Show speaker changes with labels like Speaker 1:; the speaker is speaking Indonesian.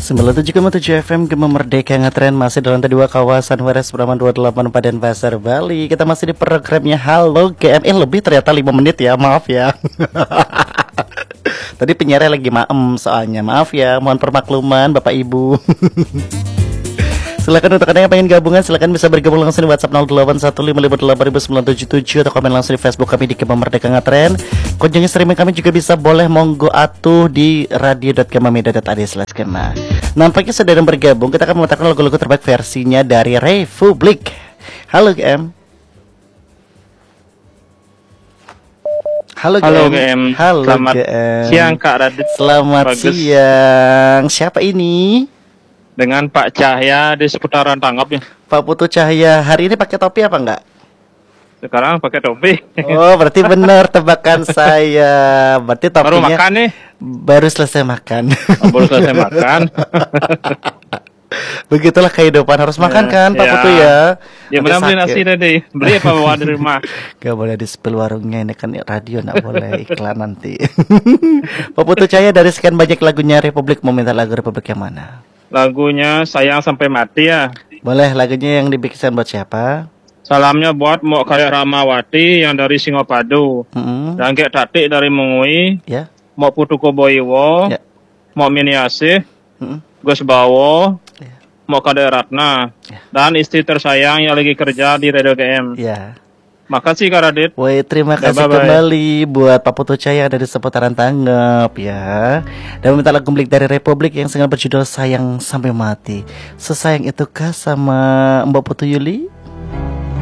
Speaker 1: 97,7 FM Gema Merdeka ngetren masih dalam dua kawasan Wares Praman 28 Padan Pasar Bali. Kita masih di programnya Halo GM. Lebih ternyata 5 menit ya, maaf ya. Tadi penyiarnya lagi maem soalnya, maaf ya, mohon permakluman Bapak Ibu. Silakan untuk Anda yang pengen gabungan, silakan bisa bergabung langsung di WhatsApp 0815588977 atau komen langsung di Facebook kami di Gema Merdeka Ngetren. Kunjungi streaming kami juga bisa, boleh monggo atuh di radio.gemamedia.ad/gema. Nampaknya sudah ada yang bergabung. Kita akan memutarkan lagu-lagu terbaik versinya dari Republik. Halo GM. Halo GM. Halo
Speaker 2: Selamat
Speaker 1: GM.
Speaker 2: siang Kak Radit.
Speaker 1: Selamat
Speaker 2: Bagus.
Speaker 1: siang. Siapa ini?
Speaker 2: Dengan Pak Cahya di seputaran Tanggap ya.
Speaker 1: Pak Putu Cahya. Hari ini pakai topi apa enggak?
Speaker 2: Sekarang pakai topi.
Speaker 1: Oh, berarti benar tebakan saya. Berarti topinya
Speaker 2: Baru makan nih.
Speaker 1: baru selesai makan.
Speaker 2: Baru selesai makan.
Speaker 1: Begitulah kehidupan, harus makan kan Pak
Speaker 2: Ya.
Speaker 1: Putu ya.
Speaker 2: Ya
Speaker 1: Nanti
Speaker 2: mana beli
Speaker 1: sakit.
Speaker 2: nasi tadi. Beli apa bawa dari rumah?
Speaker 1: Gak boleh di spill warungnya, ini kan radio, gak boleh iklan nanti. Pak Putu Cahya, dari sekian banyak lagunya Republik, mau minta lagu Republik yang mana?
Speaker 2: Lagunya Sayang Sampai Mati ya.
Speaker 1: Boleh, lagunya yang dibikin buat siapa?
Speaker 2: Salamnya buat Mok Karya Ramawati yang dari Singopadu. Dan Gek Tatik dari Mengui.
Speaker 1: Ya.
Speaker 2: Mok Putu Koboiwo.
Speaker 1: Ya.
Speaker 2: Mok Miniasih.
Speaker 1: Mm-mm.
Speaker 2: Gus Bawo.
Speaker 1: Ya.
Speaker 2: Mok Kade Ratna.
Speaker 1: Ya.
Speaker 2: Dan istri tersayang yang lagi kerja di Radio GM.
Speaker 1: Ya.
Speaker 2: Makasih Kak Radit.
Speaker 1: Woi, terima kasih
Speaker 2: bye-bye.
Speaker 1: kembali buat Pak Putu Cahya dari seputaran Tanggap ya. Dan meminta lagu milik dari Republik yang sangat berjudul Sayang Sampai Mati. Sesayang itukah sama Mbak Putu Yuli?